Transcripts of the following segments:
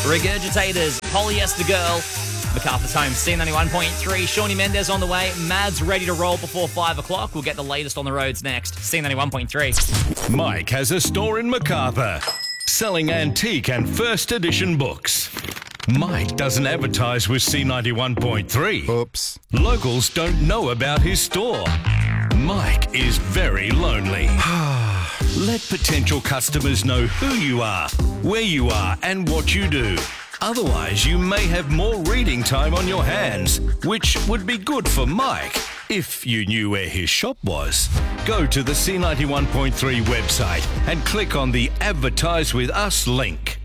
Regurgitators, Polyester Girl, MacArthur's Home, C91.3. Shawnee Mendes on the way. Mads ready to roll before 5 o'clock. We'll get the latest on the roads next. C91.3. Mike has a store in MacArthur, selling antique and first edition books. Mike doesn't advertise with C91.3. Oops. Locals don't know about his store. Mike is very lonely. Let potential customers know who you are, where you are, and what you do. Otherwise, you may have more reading time on your hands, which would be good for Mike if you knew where his shop was. Go to the C91.3 website and click on the Advertise with Us link.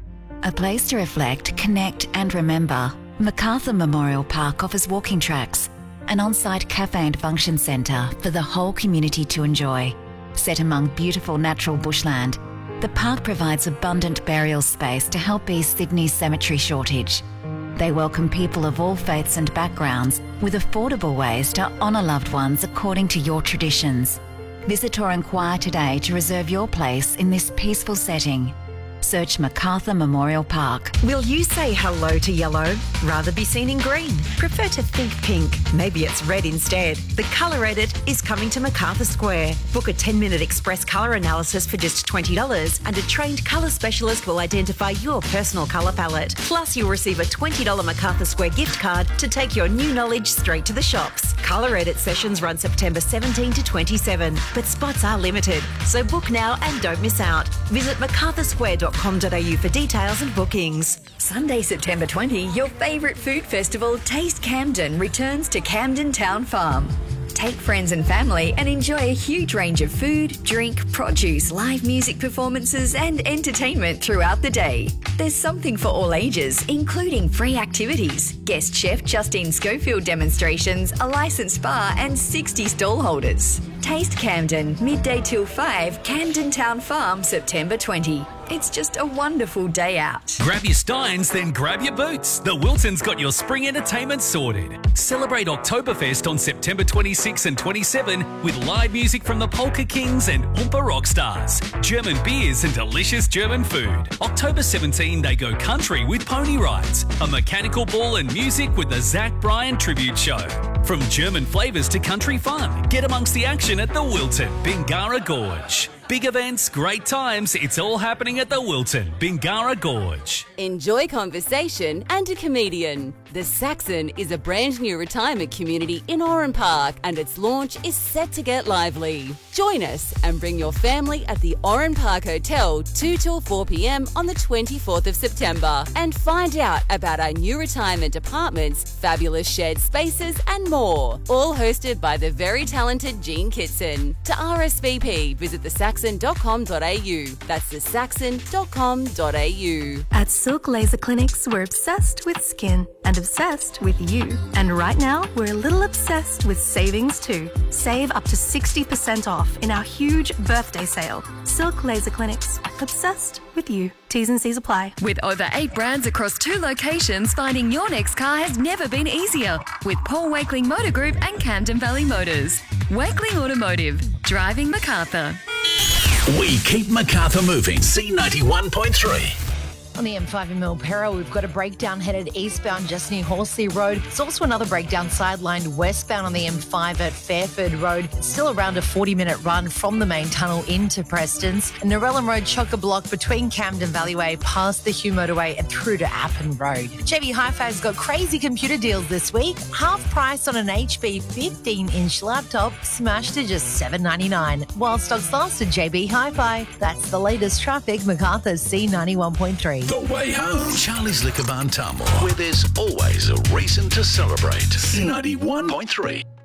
A place to reflect, connect and remember. MacArthur Memorial Park offers walking tracks, an on-site cafe and function centre for the whole community to enjoy. Set among beautiful natural bushland, the park provides abundant burial space to help ease Sydney's cemetery shortage. They welcome people of all faiths and backgrounds with affordable ways to honour loved ones according to your traditions. Visit or inquire today to reserve your place in this peaceful setting. Search MacArthur Memorial Park. Will you say hello to yellow? Rather be seen in green? Prefer to think pink? Maybe it's red instead. The Colour Edit is coming to MacArthur Square. Book a 10-minute express colour analysis for just $20 and a trained colour specialist will identify your personal colour palette. Plus, you'll receive a $20 MacArthur Square gift card to take your new knowledge straight to the shops. Colour Edit sessions run September 17 to 27, but spots are limited. So book now and don't miss out. Visit macarthursquare.com.au for details and bookings. Sunday, September 20, your favourite food festival, Taste Camden, returns to Camden Town Farm. Take friends and family and enjoy a huge range of food, drink, produce, live music performances and entertainment throughout the day. There's something for all ages, including free activities, guest chef Justine Schofield demonstrations, a licensed bar and 60 stall holders. Taste Camden, midday till 5, Camden Town Farm, September 20. It's just a wonderful day out. Grab your steins, then grab your boots. The Wilton's got your spring entertainment sorted. Celebrate Oktoberfest on September 26 and 27 with live music from the Polka Kings and Oompa Rock Stars, German beers and delicious German food. October 17, they go country with pony rides, a mechanical ball and music with the Zach Bryan tribute show. From German flavours to country fun, get amongst the action at the Wilton, Bingara Gorge. Big events, great times, it's all happening at the Wilton, Bingara Gorge. Enjoy conversation and a comedian. The Saxon is a brand new retirement community in Oran Park and its launch is set to get lively. Join us and bring your family at the Oran Park Hotel 2 till 4 p.m. on the 24th of September and find out about our new retirement apartments, fabulous shared spaces and more. All hosted by the very talented Jean Kitson. To RSVP, visit thesaxon.com.au. That's thesaxon.com.au. At Silk Laser Clinics, we're obsessed with skin and obsessed with you. And right now, we're a little obsessed with savings too. Save up to 60% off in our huge birthday sale. Silk Laser Clinics, obsessed with you. T's and C's apply. With over 8 brands across 2 locations, finding your next car has never been easier. With Paul Wakeling Motor Group and Camden Valley Motors. Wakeling Automotive, driving MacArthur. We keep MacArthur moving. C91.3. On the M5 in Milperra, we've got a breakdown headed eastbound just near Horsley Road. It's also another breakdown sidelined westbound on the M5 at Fairford Road. It's still around a 40-minute run from the main tunnel into Preston's. And Narellan Road chock-a-block between Camden Valleyway past the Hugh Motorway and through to Appin Road. JB Hi-Fi's got crazy computer deals this week. Half price on an HP 15-inch laptop smashed to just $7.99. While stocks last at JB Hi-Fi. That's the latest traffic, MacArthur's C91.3. The way home. Charlie's Liquor Barn Tamworth, where there's always a reason to celebrate. C91.3.